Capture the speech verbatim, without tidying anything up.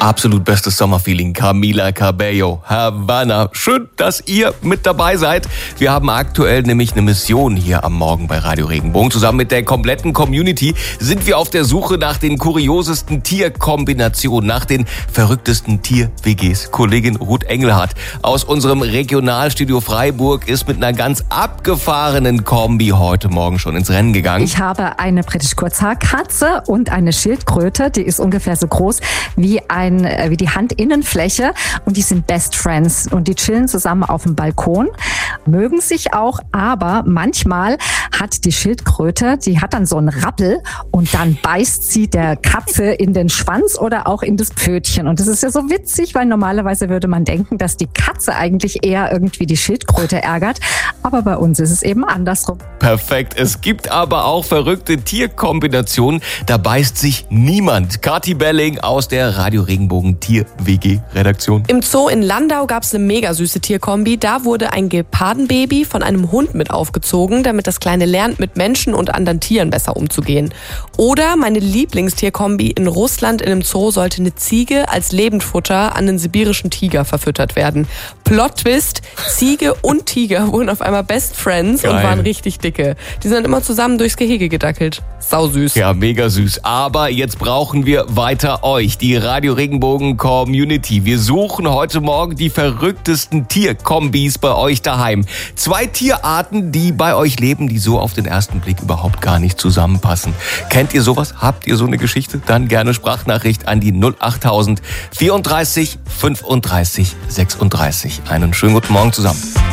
Absolut bestes Sommerfeeling. Camila Cabello, Havana. Schön, dass ihr mit dabei seid. Wir haben aktuell nämlich eine Mission hier am Morgen bei Radio Regenbogen. Zusammen mit der kompletten Community sind wir auf der Suche nach den kuriosesten Tierkombinationen, nach den verrücktesten Tier-W Gs. Kollegin Ruth Engelhardt aus unserem Regionalstudio Freiburg ist mit einer ganz abgefahrenen Kombi heute Morgen schon ins Rennen gegangen. Ich habe eine britisch Kurzhaarkatze und eine Schildkröte, die ist ungefähr so groß wie ein wie die Handinnenfläche und die sind Best Friends und die chillen zusammen auf dem Balkon, mögen sich auch, aber manchmal hat die Schildkröte, die hat dann so einen Rappel und dann beißt sie der Katze in den Schwanz oder auch in das Pfötchen und das ist ja so witzig, weil normalerweise würde man denken, dass die Katze eigentlich eher irgendwie die Schildkröte ärgert, aber bei uns ist es eben andersrum. Perfekt, es gibt aber auch verrückte Tierkombinationen, da beißt sich niemand. Kathi Belling aus der Radio Regenbogen Tier-W G-Redaktion. Im Zoo in Landau gab es eine mega süße Tierkombi. Da wurde ein Gepardenbaby von einem Hund mit aufgezogen, damit das Kleine lernt, mit Menschen und anderen Tieren besser umzugehen. Oder meine Lieblingstierkombi in Russland in einem Zoo sollte eine Ziege als Lebendfutter an einen sibirischen Tiger verfüttert werden. Plot-Twist, Ziege und Tiger wurden auf einmal Best Friends. Geil. Und waren richtig dicke. Die sind immer zusammen durchs Gehege gedackelt. Sau süß. Ja, mega süß. Aber jetzt brauchen wir weiter euch, die Radio Regenbogen Community. Wir suchen heute Morgen die verrücktesten Tierkombis bei euch daheim. Zwei Tierarten, die bei euch leben, die so auf den ersten Blick überhaupt gar nicht zusammenpassen. Kennt ihr sowas? Habt ihr so eine Geschichte? Dann gerne Sprachnachricht an die null achttausend vierunddreißig fünfunddreißig sechsunddreißig. Einen schönen guten Morgen zusammen.